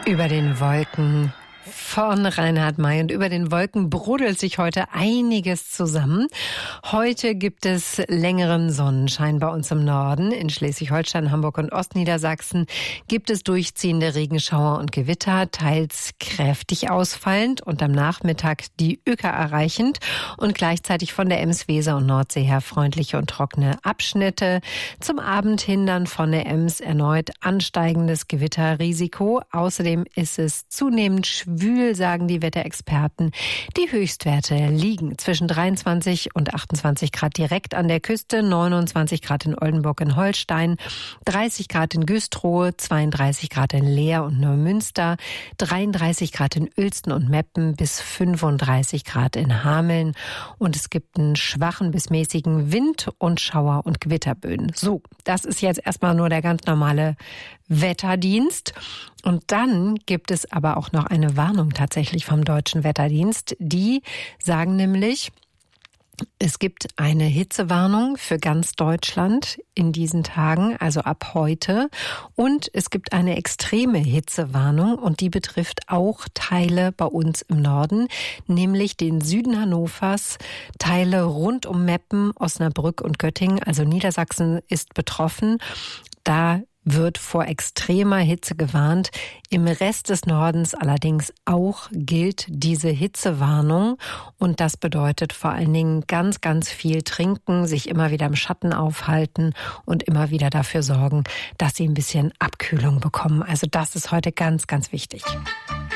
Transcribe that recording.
Über den Wolken von Reinhard May, und über den Wolken brodelt sich heute einiges zusammen. Heute gibt es längeren Sonnenschein bei uns im Norden. In Schleswig-Holstein, Hamburg und Ostniedersachsen gibt es durchziehende Regenschauer und Gewitter, teils kräftig ausfallend und am Nachmittag die Ykker erreichend und gleichzeitig von der Ems, Weser und Nordsee her freundliche und trockene Abschnitte. Zum Abend hin dann von der Ems erneut ansteigendes Gewitterrisiko. Außerdem ist es zunehmend schwül, sagen die Wetterexperten. Die Höchstwerte liegen zwischen 23 und 28 Grad direkt an der Küste, 29 Grad in Oldenburg in Holstein, 30 Grad in Güstrow, 32 Grad in Leer und Neumünster, 33 Grad in Uelzen und Meppen bis 35 Grad in Hameln. Und es gibt einen schwachen bis mäßigen Wind und Schauer- und Gewitterböen. So, das ist jetzt erstmal nur der ganz normale Wetterdienst. Und dann gibt es aber auch noch eine Warnung tatsächlich vom Deutschen Wetterdienst. Die sagen nämlich, es gibt eine Hitzewarnung für ganz Deutschland in diesen Tagen, also ab heute. Und es gibt eine extreme Hitzewarnung und die betrifft auch Teile bei uns im Norden, nämlich den Süden Hannovers, Teile rund um Meppen, Osnabrück und Göttingen. Also Niedersachsen ist betroffen. Da wird vor extremer Hitze gewarnt. Im Rest des Nordens allerdings auch gilt diese Hitzewarnung. Und das bedeutet vor allen Dingen ganz, ganz viel trinken, sich immer wieder im Schatten aufhalten und immer wieder dafür sorgen, dass Sie ein bisschen Abkühlung bekommen. Also das ist heute ganz, ganz wichtig.